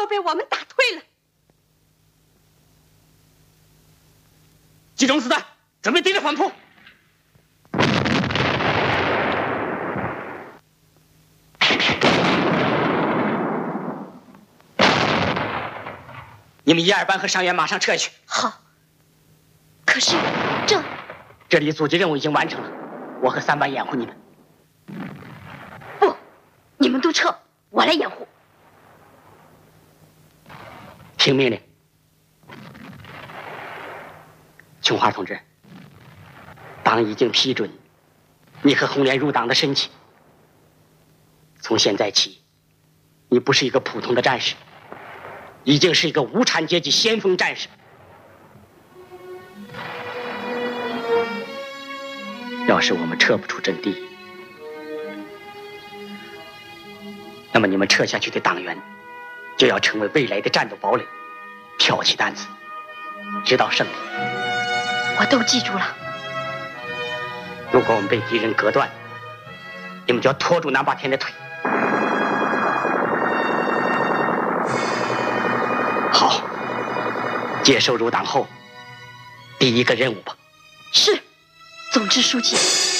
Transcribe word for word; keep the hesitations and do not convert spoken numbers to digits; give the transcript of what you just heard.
被我们打退了。 集中子弹，准备对着反扑。你们一二班和伤员马上撤去。 好。可是这这里阻击任务已经完成了，我和三班掩护你们。 不，你们都撤，我来掩护。 听命令。琼花同志，党已经批准你和红莲入党的申请。从现在起，你不是一个普通的战士，已经是一个无产阶级先锋战士。要是我们撤不出阵地，那么你们撤下去的党员就要成为未来的战斗堡垒，挑起担子，直到胜利。 我都记住了。 如果我们被敌人隔断，你们就要拖住南霸天的腿。好，接受入党后第一个任务吧。 是，总支书记。